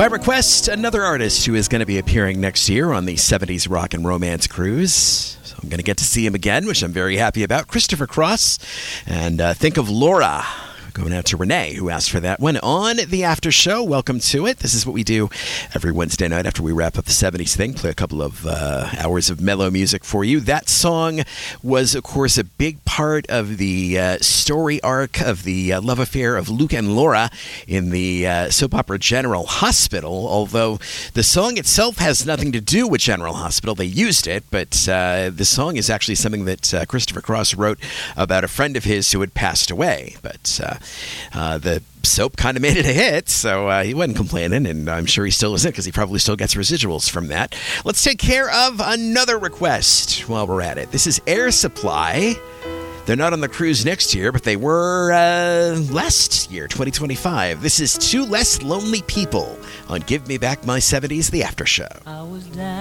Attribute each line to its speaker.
Speaker 1: By request, another artist who is going to be appearing next year on the 70s Rock and Romance Cruise. So I'm going to get to see him again, which I'm very happy about. Christopher Cross. And Think of Laura. Going out to Renee, who asked for that one on the after show. Welcome to it. This is what we do every Wednesday night after we wrap up the 70s thing. Play a couple of hours of mellow music for you. That song was, of course, a big part of the story arc of the love affair of Luke and Laura in the soap opera General Hospital. Although the song itself has nothing to do with General Hospital. They used it, but the song is actually something that Christopher Cross wrote about a friend of his who had passed away. But the soap kind of made it a hit, so he wasn't complaining, and I'm sure he still isn't because he probably still gets residuals from that. Let's take care of another request while we're at it. This is Air Supply. They're not on the cruise next year, but they were last year, 2025. This is Two Less Lonely People on Give Me Back My 70s, the after show.
Speaker 2: I was down